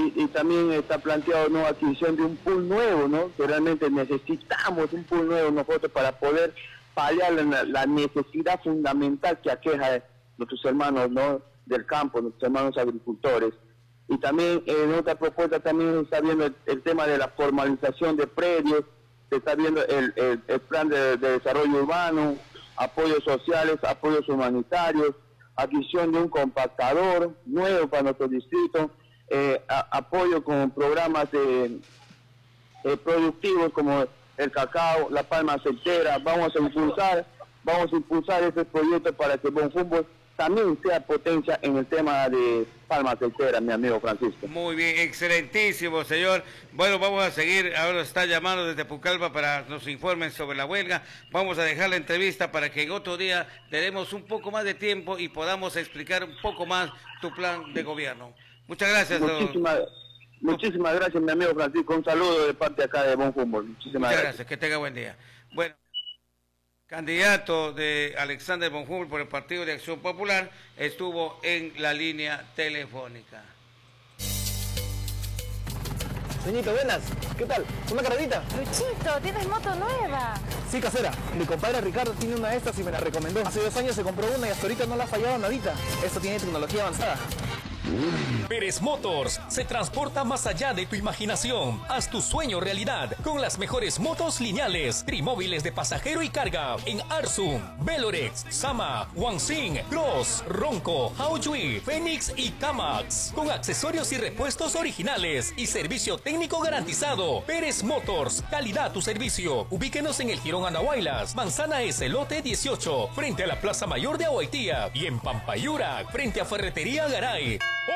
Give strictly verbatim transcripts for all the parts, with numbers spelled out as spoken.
y, y también está planteado una adquisición de un pool nuevo, ¿no? Que realmente necesitamos un pool nuevo nosotros para poder paliar la, la necesidad fundamental que aqueja a nuestros hermanos, ¿no?, del campo, nuestros hermanos agricultores. Y también en otra propuesta también se está viendo el, el tema de la formalización de predios, se está viendo el, el, el plan de, de desarrollo urbano, apoyos sociales, apoyos humanitarios, adquisición de un compactador nuevo para nuestro distrito, eh, a, apoyo con programas de, eh, productivos como el cacao, la palma aceitera. Vamos a impulsar, vamos a impulsar este proyecto para que Bonfumbo también sea potencia en el tema de palma aceitera, mi amigo Francisco. Muy bien, excelentísimo, señor. Bueno, vamos a seguir, ahora está llamando desde Pucallpa para que nos informen sobre la huelga. Vamos a dejar la entrevista para que en otro día le demos un poco más de tiempo y podamos explicar un poco más tu plan de gobierno. Muchas gracias. Muchísimas, muchísimas gracias, mi amigo Francisco. Un saludo de parte acá de Bonfumbo. Muchísimas Muchas gracias. gracias, que tenga buen día. Bueno, candidato de Alexander von Humboldt por el Partido de Acción Popular estuvo en la línea telefónica. Señorita, buenas. ¿Qué tal? ¿Una carrerita? Luchito, ¿tienes moto nueva? Sí, casera. Mi compadre Ricardo tiene una de estas y me la recomendó. Hace dos años se compró una y hasta ahorita no la ha fallado nadita. Esto tiene tecnología avanzada. Pérez Motors se transporta más allá de tu imaginación. Haz tu sueño realidad con las mejores motos lineales, trimóviles de pasajero y carga en Arsum, Velorex, Sama, Wanxing, Cross, Ronco, Haoyui, Fénix y Kamax. Con accesorios y repuestos originales y servicio técnico garantizado. Pérez Motors, calidad a tu servicio. Ubíquenos en el Jirón Andahuaylas, Manzana S, lote dieciocho, frente a la Plaza Mayor de Ahuaytía, y en Pampayura, frente a Ferretería Garay.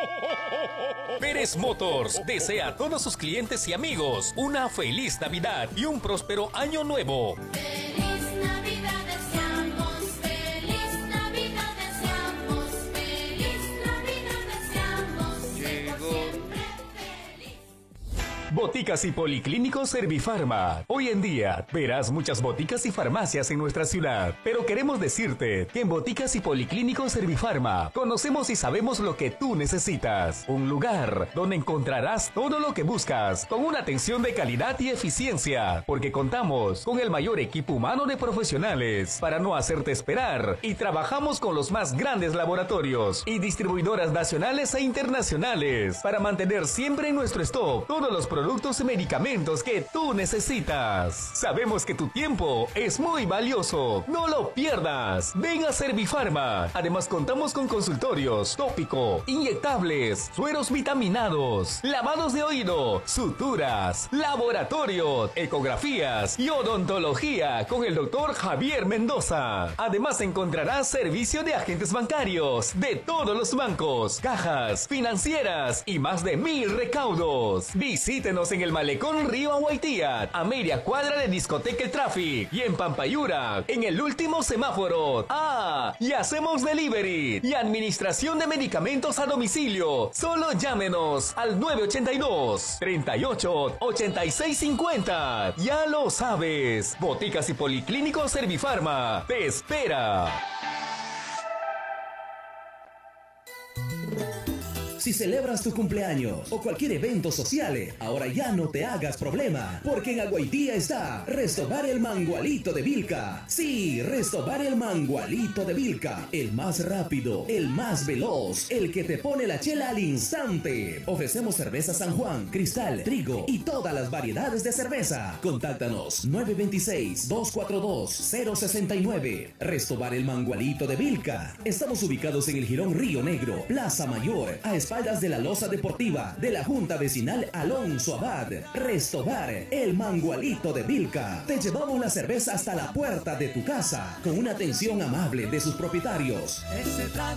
Pérez Motors desea a todos sus clientes y amigos una feliz Navidad y un próspero año nuevo. Feliz Navidad deseamos, feliz Navidad deseamos, feliz Navidad deseamos, que por siempre feliz. Boticas y Policlínicos Servifarma. Hoy en día verás muchas boticas y farmacias en nuestra ciudad, pero queremos decirte que en Boticas y Policlínicos Servifarma conocemos y sabemos lo que tú necesitas. Un lugar donde encontrarás todo lo que buscas, con una atención de calidad y eficiencia, porque contamos con el mayor equipo humano de profesionales para no hacerte esperar, y trabajamos con los más grandes laboratorios y distribuidoras nacionales e internacionales para mantener siempre en nuestro stock todos los productos productos y medicamentos que tú necesitas. Sabemos que tu tiempo es muy valioso. No lo pierdas. Ven a Servifarma. Además contamos con consultorios, tópico, inyectables, sueros vitaminados, lavados de oído, suturas, laboratorio, ecografías y odontología con el doctor Javier Mendoza. Además encontrarás servicio de agentes bancarios de todos los bancos, cajas, financieras y más de mil recaudos. Visítenos en el Malecón Río Ahuaytía, a media cuadra de Discoteca El Traffic, y en Pampayura, en el último semáforo. Ah, y hacemos delivery y administración de medicamentos a domicilio. Solo llámenos al nueve ochenta y dos, treinta y ocho, ochenta y seis cincuenta. Ya lo sabes, Boticas y Policlínicos Servifarma te espera. Si celebras tu cumpleaños o cualquier evento social, ahora ya no te hagas problema, porque en Ahuaytía está Restobar el Mangualito de Vilca. Sí, Restobar el Mangualito de Vilca, el más rápido, el más veloz, el que te pone la chela al instante. Ofrecemos cerveza San Juan, Cristal, Trigo y todas las variedades de cerveza. Contáctanos nueve dos seis, dos cuatro dos, cero seis nueve. Restobar el Mangualito de Vilca. Estamos ubicados en el Jirón Río Negro, Plaza Mayor, a espaldas de la loza deportiva de la Junta Vecinal Alonso Abad. Restobar el Mangualito de Vilca. Te llevamos la cerveza hasta la puerta de tu casa con una atención amable de sus propietarios.